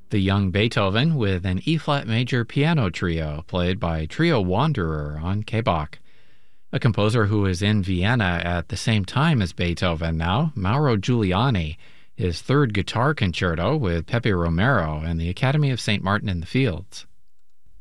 The Young Beethoven with an E-flat major piano trio played by Trio Wanderer on K-Bach. A composer who is in Vienna at the same time as Beethoven now, Mauro Giuliani, his third guitar concerto with Pepe Romero and the Academy of St. Martin in the Fields.